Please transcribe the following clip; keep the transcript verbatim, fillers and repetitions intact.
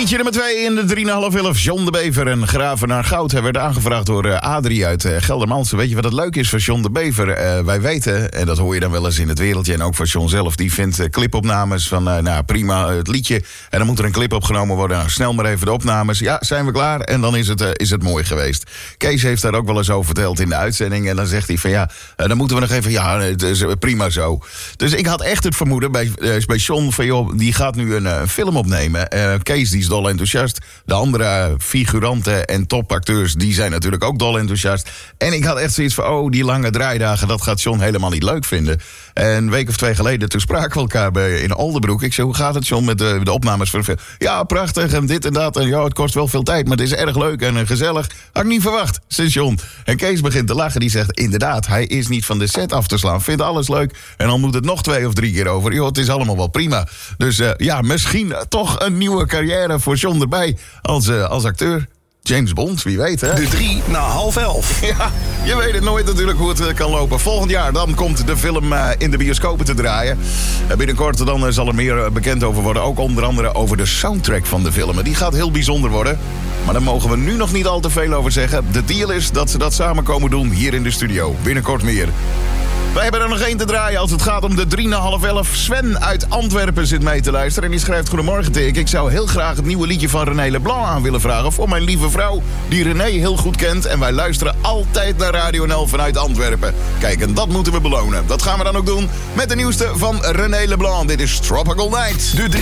Liedje nummer twee in de drie en half elf. John de Bever en Graven naar Goud. Hij werd aangevraagd door uh, Adrie uit uh, Geldermalsen. Weet je wat het leuk is van John de Bever? Uh, wij weten, en dat hoor je dan wel eens in het wereldje... en ook van John zelf, die vindt uh, clipopnames van... Uh, nou, prima, uh, het liedje. En dan moet er een clip opgenomen worden. Nou, snel maar even de opnames. Ja, zijn we klaar? En dan is het, uh, is het mooi geweest. Kees heeft daar ook wel eens over verteld in de uitzending. En dan zegt hij van ja, uh, dan moeten we nog even... ja, het is uh, prima zo. Dus ik had echt het vermoeden bij, uh, bij John van... joh, die gaat nu een, uh, een film opnemen. Uh, Kees, die is dol enthousiast. De andere figuranten en topacteurs, die zijn natuurlijk ook dol enthousiast. En ik had echt zoiets van, oh, die lange draaidagen, dat gaat John helemaal niet leuk vinden. En een week of twee geleden, toen spraken we elkaar bij, in Oldenbroek. Ik zei, hoe gaat het, John, met de, de opnames voor de film? Ja, prachtig, en dit en dat. En ja, het kost wel veel tijd, maar het is erg leuk en gezellig. Had ik niet verwacht, zei John. En Kees begint te lachen, die zegt, inderdaad, hij is niet van de set af te slaan. Vindt alles leuk. En dan moet het nog twee of drie keer over. Joh, het is allemaal wel prima. Dus uh, ja, misschien toch een nieuwe carrière voor John erbij als, uh, als acteur. James Bond, wie weet, hè? De drie na half elf. Ja, je weet het nooit natuurlijk hoe het uh, kan lopen. Volgend jaar dan komt de film uh, in de bioscopen te draaien. Uh, binnenkort dan uh, zal er meer uh, bekend over worden. Ook onder andere over de soundtrack van de film. Die gaat heel bijzonder worden. Maar daar mogen we nu nog niet al te veel over zeggen. De deal is dat ze dat samen komen doen hier in de studio. Binnenkort meer. Wij hebben er nog één te draaien als het gaat om de drie na half elf. Sven uit Antwerpen zit mee te luisteren en die schrijft: goedemorgen Dick. Ik zou heel graag het nieuwe liedje van René Leblanc aan willen vragen voor mijn lieve vrouw, die René heel goed kent. En wij luisteren altijd naar Radio N L vanuit Antwerpen. Kijk, en dat moeten we belonen. Dat gaan we dan ook doen met de nieuwste van René Leblanc. Dit is Tropical Night. De drie